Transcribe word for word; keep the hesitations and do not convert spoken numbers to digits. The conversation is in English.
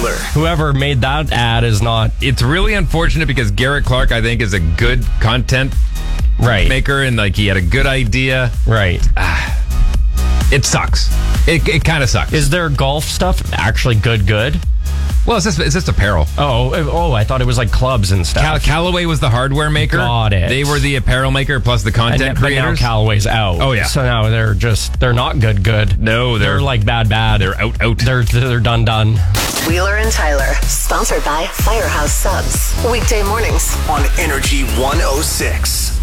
Tyler. Whoever made that ad is not... It's really unfortunate because Garrett Clark, I think, is a good content Right. maker, and like he had a good idea. Right. It sucks. It, it kind of sucks. Is their golf stuff actually good, good? Well, it's just, it's just apparel. Oh, oh, I thought it was like clubs and stuff. Cal- Callaway was the hardware maker. Got it. They were the apparel maker plus the and content then, but now creators. Callaway's out. Oh, yeah. So now they're just, they're not good, good. No, they're, They're like bad, bad. they're out, out. They're, they're done, done. Wheeler and Tyler, sponsored by Firehouse Subs. Weekday mornings On Energy one oh six.